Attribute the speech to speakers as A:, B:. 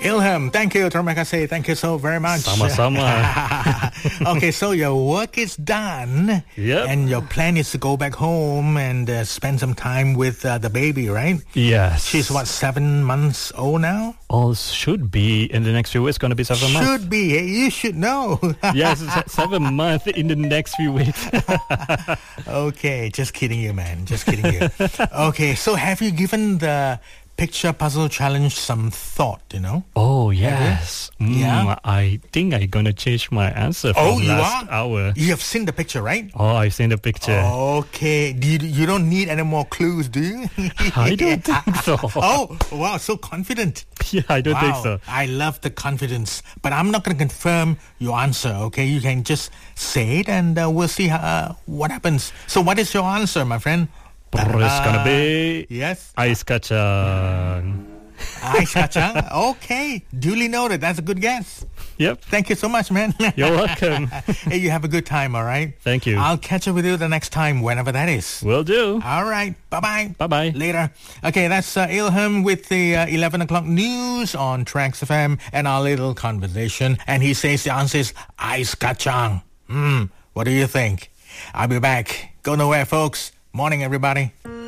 A: Ilham, thank you. Terima kasih. Thank you so very much.
B: Sama-sama.
A: Okay, so your work is done.
B: Yep.
A: And your plan is to go back home and spend some time with the baby, right?
B: Yes.
A: She's what, 7 months old now?
B: All should be in the next few weeks. Going to be 7 months.
A: Should be. You should know.
B: Yes, 7 months in the next few weeks.
A: Okay, just kidding you, man. Just kidding you. Okay, so have you given the picture puzzle challenge some thought, you know?
B: Oh, yes.
A: Yeah.
B: I think I'm going to change my answer from last hour.
A: You have seen the picture, right?
B: Oh, I've seen the picture.
A: Okay. You don't need any more clues, do you?
B: I don't think so.
A: Oh, wow, so confident.
B: Yeah, I don't think so.
A: I love the confidence. But I'm not going to confirm your answer, okay? You can just say it and we'll see what happens. So what is your answer, my friend?
B: It's going to be...
A: Yes?
B: Ais kacang.
A: Ais kacang? Okay. Duly noted. That's a good guess.
B: Yep.
A: Thank you so much, man.
B: You're welcome.
A: Hey, you have a good time, all right?
B: Thank you.
A: I'll catch up with you the next time, whenever that is.
B: Will do.
A: All right. Bye-bye.
B: Bye-bye.
A: Later. Okay, that's Ilham with the 11 o'clock news on Trax FM and our little conversation. And he says the answer is Ais kacang. What do you think? I'll be back. Go nowhere, folks. Morning, everybody.